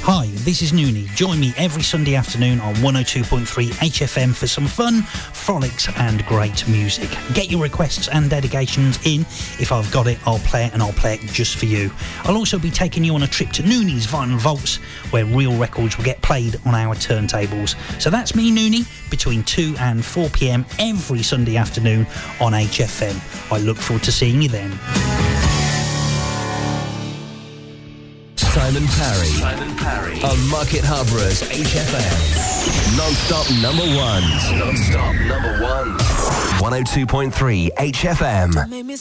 Hi, this is Noonie. Join me every Sunday afternoon on 102.3 HFM for some fun, frolics and great music. Get your requests and dedications in. If I've got it, I'll play it, and I'll play it just for you. I'll also be taking you on a trip to Noonie's Vinyl Vaults, where real records will get played on our turntables. So that's me, Noonie, between 2 and 4 p.m. every Sunday afternoon on HFM. I look forward to seeing you then. Simon Parry on Market Harbour's HFM. Non-stop number ones. Non-stop number ones. 102.3 HFM.